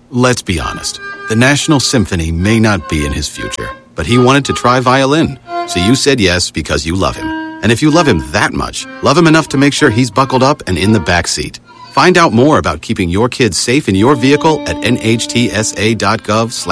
Let's be honest. The National Symphony may not be in his future, but he wanted to try violin. So you said yes because you love him. And if you love him that much, love him enough to make sure he's buckled up and in the back seat. Find out more about keeping your kids safe in your vehicle at nhtsa.gov/safety.